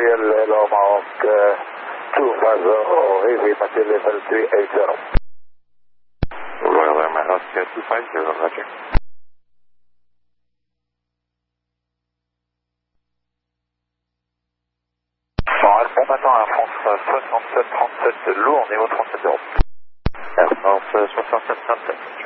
Royal Air Mark 250, heavy Mati level 380. Royal Air Mark 250, roger. Bon matin à France 6737 lourd, niveau 37 0. Air France 6737.